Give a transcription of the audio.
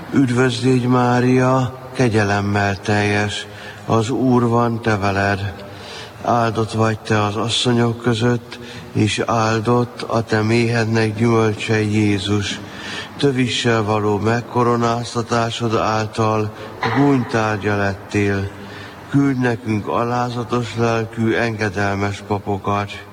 Üdvözlégy Mária, kegyelemmel teljes, az Úr van te veled. Áldott vagy te az asszonyok között, és áldott a te méhednek gyümölcse Jézus. Tövissel való megkoronáztatásod által gúnytárgya lettél. Küldj nekünk alázatos lelkű, engedelmes papokat,